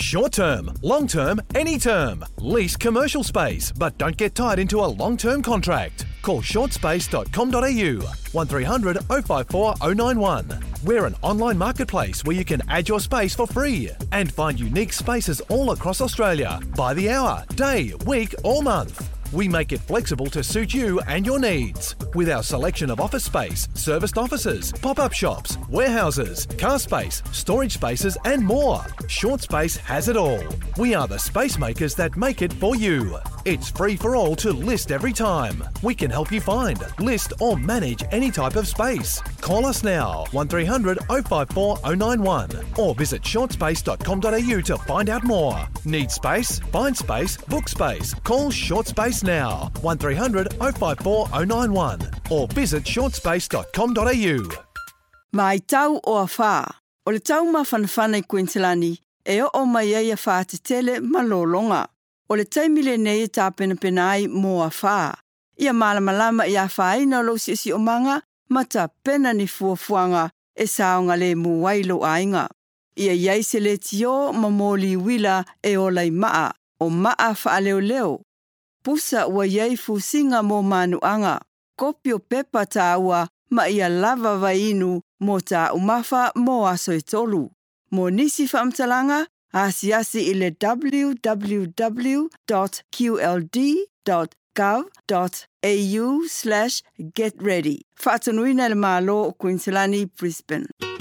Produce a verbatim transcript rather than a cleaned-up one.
Short term, long term, any term. Lease commercial space, but don't get tied into a long-term contract. Call short space dot com dot a u, one three hundred oh five four oh nine one. We're an online marketplace where you can add your space for free and find unique spaces all across Australia by the hour, day, week or month. We make it flexible to suit you and your needs. With our selection of office space, serviced offices, pop-up shops, warehouses, car space, storage spaces and more, Short Space has it all. We are the space makers that make it for you. It's free for all to list every time. We can help you find, list or manage any type of space. Call us now, one three hundred oh five four oh nine one or visit short space dot com dot a u to find out more. Need space? Find space, book space. Call Short Space now, one three hundred oh five four oh nine one or visit short space dot com dot a u. Mai tau o a whā. O le tau mawhanawhana i Queenslandi, e o o mai ai a whā te tele malolonga. O le taimile nei e tā pena ai mō a whā. Ia malamalama i a whāina lo si si o manga, ma tā pena ni fuafuanga e saonga le muwailo ainga. Ia iai se le tio mamoli wila e o lai maa, o maa wha leo leo. Pusa ua iai fusinga mō manuanga, kopio pepa tā ua ma ia lava vainu mō tā umafa mō aso e tolu. Mō nisi whaamtalanga, asiasi i le w w w dot q l d dot gov dot a u slash get ready. Whaatanuina le malo o Queenslandi, Brisbane.